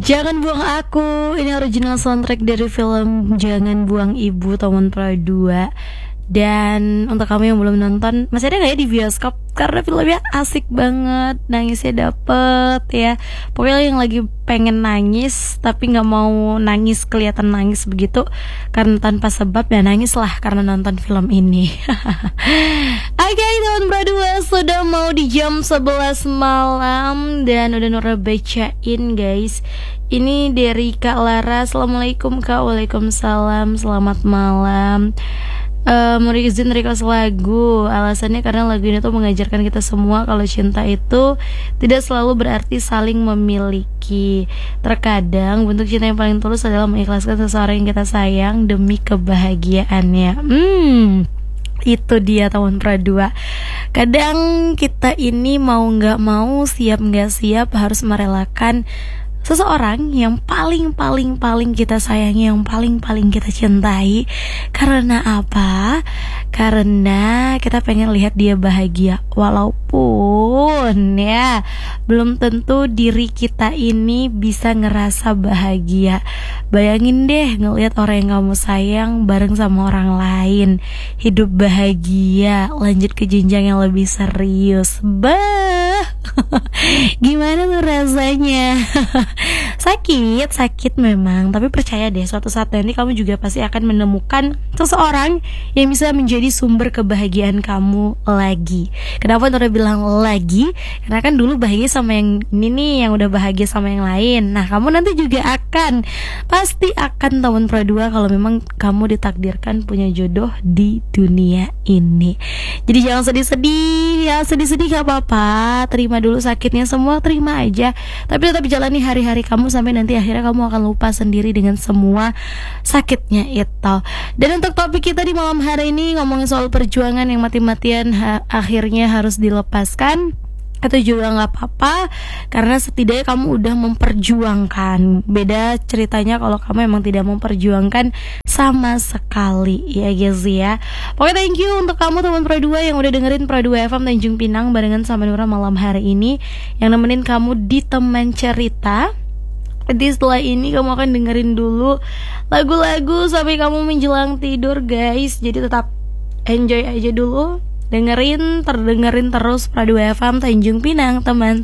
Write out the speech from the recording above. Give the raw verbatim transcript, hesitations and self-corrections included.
Jangan Buang Aku, ini original soundtrack dari film Jangan Buang Ibu tahun Pro dua. Dan untuk kamu yang belum nonton, masih ada gak ya di bioskop? Karena filmnya asik banget, nangisnya dapet ya. Pokoknya yang lagi pengen nangis tapi gak mau nangis kelihatan nangis begitu, karena tanpa sebab ya nangis lah karena nonton film ini. Oke okay, tahun Pro dua sudah mau di jam sebelas malam dan udah Nora bacain guys. Ini dari Kak Lara. Assalamualaikum Kak. Waalaikumsalam. Selamat malam. Uh, mau izin request lagu. Alasannya karena lagu ini tuh mengajarkan kita semua kalau cinta itu tidak selalu berarti saling memiliki. Terkadang bentuk cinta yang paling tulus adalah mengikhlaskan seseorang yang kita sayang demi kebahagiaannya. Hmm, itu dia tahun Pro dua. Kadang kita ini mau gak mau, siap gak siap harus merelakan seseorang yang paling-paling-paling kita sayangi, yang paling-paling kita cintai. Karena apa? Karena kita pengen lihat dia bahagia. Walaupun ya belum tentu diri kita ini bisa ngerasa bahagia. Bayangin deh ngelihat orang yang kamu sayang bareng sama orang lain, hidup bahagia, lanjut ke jenjang yang lebih serius. Bah, gimana tuh rasanya? Sakit, sakit memang, tapi percaya deh suatu saat nanti kamu juga pasti akan menemukan seseorang yang bisa menjadi sumber kebahagiaan kamu lagi. Kenapa Nora bilang lagi? Karena kan dulu bahagia sama yang ini nih, yang udah bahagia sama yang lain. Nah kamu nanti juga akan, pasti akan tahun Pro dua kalau memang kamu ditakdirkan punya jodoh di dunia ini. Jadi jangan sedih-sedih ya, sedih-sedih gak apa-apa, terima dulu sakitnya, semua terima aja. Tapi tetap jalani hari-hari kamu sampai nanti akhirnya kamu akan lupa sendiri dengan semua sakitnya itu. Dan untuk topik kita di malam hari ini ngomongin soal perjuangan yang mati-matian ha- akhirnya harus dilepaskan. Itu juga gak apa-apa, karena setidaknya kamu udah memperjuangkan. Beda ceritanya kalau kamu emang tidak memperjuangkan sama sekali, ya guys ya. Pokoknya thank you untuk kamu teman Pro dua yang udah dengerin Pro dua F M Tanjung Pinang barengan sama Nura malam hari ini, yang nemenin kamu di teman cerita. Jadi setelah ini kamu akan dengerin dulu lagu-lagu sampai kamu menjelang tidur guys. Jadi tetap enjoy aja dulu, dengerin, terdengerin terus Pro dua F M Tanjung Pinang teman.